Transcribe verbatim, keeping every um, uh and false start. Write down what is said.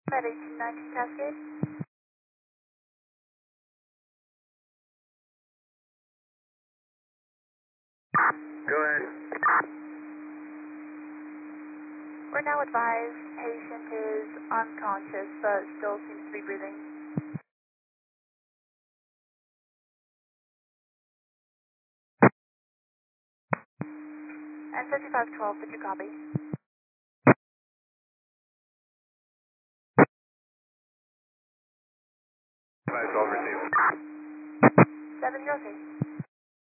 Med eighteen nineteen Cascade. Go ahead. We're now advised patient is unconscious but still seems to be breathing. And fifty-five twelve, did you copy? Five twelve received. seven zero three.